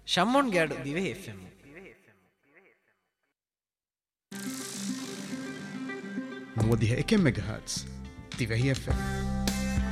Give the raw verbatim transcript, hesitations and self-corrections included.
ಶಮ್ಮೊನ್ಗ್ಯಾಡು ದಿವೆ F M نوديها إكم ميجا هرتز تبقى هي اف ام